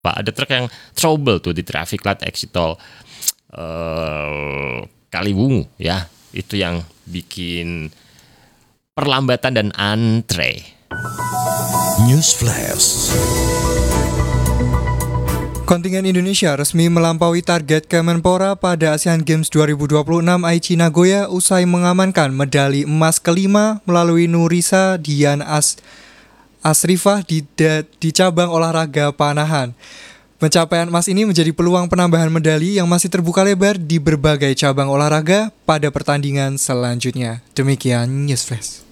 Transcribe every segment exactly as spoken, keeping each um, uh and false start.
Pak, ada truk yang trouble tuh di traffic light exit tol uh, Kaliwungu ya. Itu yang bikin perlambatan dan antre. News Flash. Kontingen Indonesia resmi melampaui target Kemenpora pada Asian Games dua ribu dua puluh enam Aichi Nagoya usai mengamankan medali emas kelima melalui Nurisa Dian As Asrifah di, de, di cabang olahraga panahan. Pencapaian emas ini menjadi peluang penambahan medali yang masih terbuka lebar di berbagai cabang olahraga pada pertandingan selanjutnya. Demikian News Flash.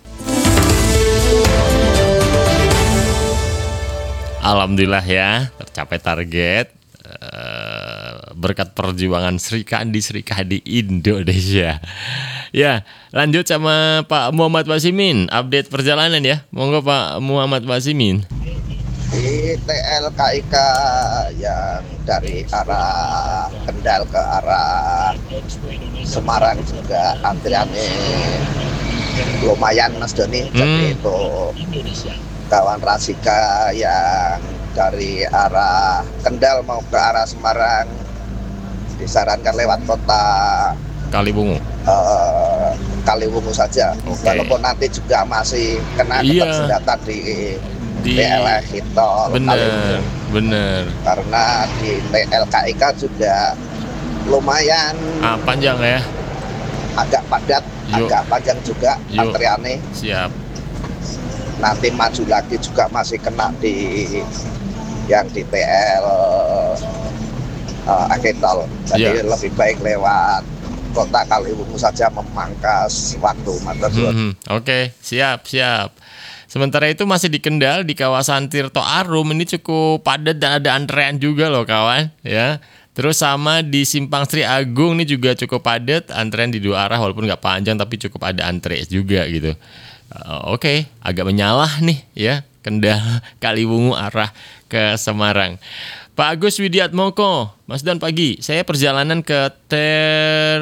Alhamdulillah ya, tercapai target uh, berkat perjuangan Sri Kandi Sri Kandi Indonesia. Ya, lanjut sama Pak Muhammad Wasimin, update perjalanan ya. Monggo Pak Muhammad Wasimin. Di T L K I K yang dari arah Kendal ke arah Semarang juga antriannya lumayan Mas Doni. Hmm. Jadi itu kawan Rasika yang dari arah Kendal mau ke arah Semarang disarankan lewat kota Kaliwungu. Uh, Kaliwungu saja. Okay. Walaupun nanti juga masih kena iya. ketersendatan di di T L K I K bener, bener. Karena di T L K I K juga lumayan ah, panjang ya. Agak padat, Yuk. agak panjang juga antriannya. Siap. Nanti maju lagi juga masih kena di yang di T L uh, Aketol. Jadi yeah. lebih baik lewat kota Kaliwungu saja memangkas waktu. Hmm, Oke, okay. siap, siap. Sementara itu masih di Kendal di kawasan Tirto Arum ini cukup padat dan ada antrean juga loh kawan ya. Terus sama di Simpang Sri Agung ini juga cukup padat, antrean di dua arah walaupun nggak panjang tapi cukup ada antre juga gitu. Uh, Oke, okay. agak menyalah nih ya Kendal Kaliwungu arah ke Semarang. Pak Agus Widiatmoko, Mas Dan pagi. Saya perjalanan ke Ter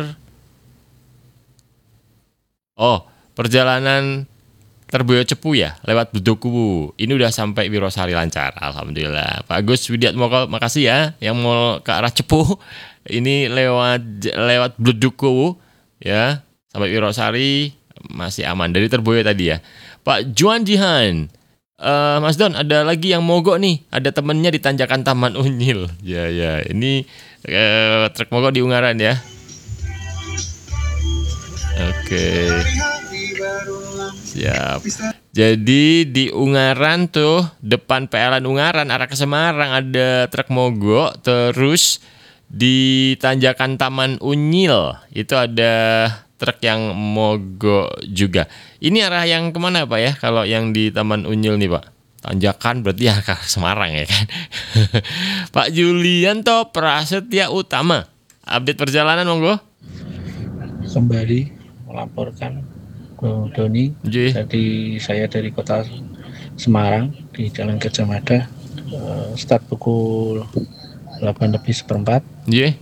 Oh, perjalanan Terboyo Cepu ya, lewat Bedokuwu. Ini udah sampai Wirosari lancar, alhamdulillah. Pak Agus Widiatmoko, makasih ya yang mau ke arah Cepu. Ini lewat lewat Bedokuwu ya, sampai Wirosari masih aman dari Terboyo tadi ya. Pak Juan Jihan, uh, Mas Don ada lagi yang mogok nih, ada temennya di tanjakan Taman Unyil. Ya ya, ini uh, truk mogok di Ungaran ya. Oke, siap. Jadi di Ungaran tuh depan P L N Ungaran arah ke Semarang ada truk mogok. Terus di tanjakan Taman Unyil itu ada truk yang mogok juga. Ini arah yang kemana Pak ya? Kalau yang di Taman Unyil nih Pak, tanjakan berarti ya ke Semarang ya kan. Pak Julianto Prasetya Utama, update perjalanan monggo. Kembali melaporkan Bro Doni. J. Jadi saya dari kota Semarang di Jalan Gajah Mada, start pukul delapan lebih seperempat. J.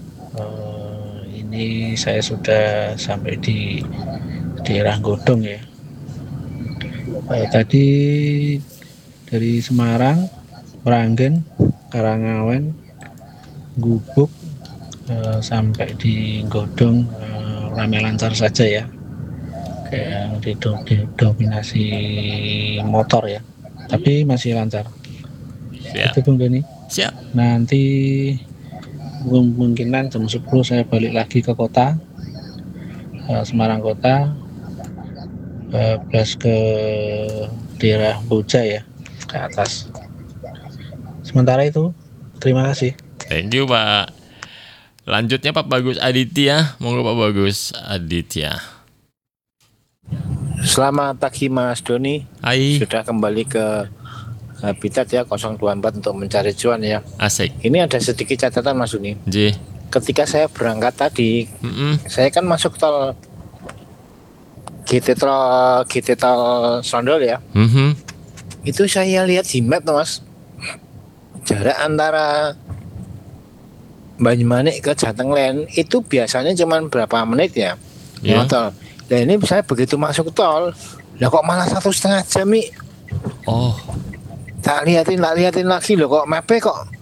Ini saya sudah sampai di daerah Godong ya. Eh, tadi dari Semarang, Meranggen, Karangawen, Gubuk eh, sampai di Godong eh, ramai lancar saja ya. Kayak didominasi motor ya. Tapi masih lancar. Siap. Itu Bung Doni. Siap. Nanti kemungkinan jam sepuluh saya balik lagi ke kota uh, Semarang kota, uh, plus ke daerah Boja ya, ke atas. Sementara itu terima kasih. Thank you Pak. Lanjutnya Pak Bagus Aditya, monggo Pak Bagus Aditya. Selamat pagi Mas Doni. Hai. Sudah kembali ke Habitat ya nol dua empat untuk mencari cuan ya. Asik. Ini ada sedikit catatan Mas Doni. J. Ketika saya berangkat tadi, Mm-mm. saya kan masuk tol G T tol G T tol Sondol ya. Mm-hmm. Itu saya lihat di map Mas, jarak antara Banyumanik ke Jatenglen itu biasanya cuma berapa menit ya? Yeah. Tol. Nah ini saya begitu masuk tol, lah kok malah satu setengah jam nih? Oh. Tak liatin, tak liatin lagi loh kok mapnya kok